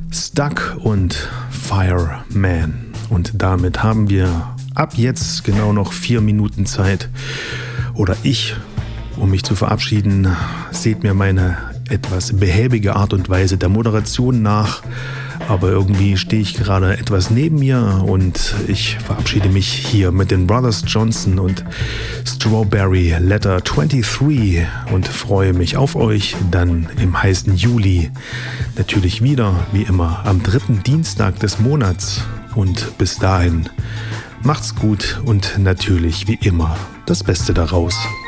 Stuck und Fireman. Und damit haben wir ab jetzt genau noch 4 Minuten Zeit, oder ich, um mich zu verabschieden. Seht mir meine etwas behäbige Art und Weise der Moderation nach, aber irgendwie stehe ich gerade etwas neben mir und ich verabschiede mich hier mit den Brothers Johnson und Strawberry Letter 23 und freue mich auf euch dann im heißen Juli. Natürlich wieder, wie immer, am 3. Dienstag des Monats. Und bis dahin, macht's gut und natürlich wie immer das Beste daraus.